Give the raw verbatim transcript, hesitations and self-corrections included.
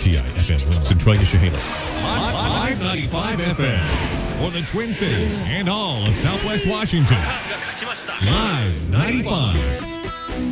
T I F M, Centralia, Chehalis. Live ninety-five F M for the Twin Cities and all of Southwest Washington. Live ninety-five.